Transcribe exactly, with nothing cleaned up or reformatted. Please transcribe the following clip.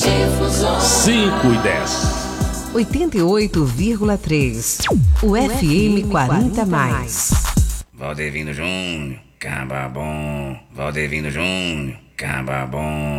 Difusor cinco e dez. oitenta e oito vírgula três. O F M quarenta mais. Valdevindo Júnior, caba bom. Valdevindo Júnior, caba bom.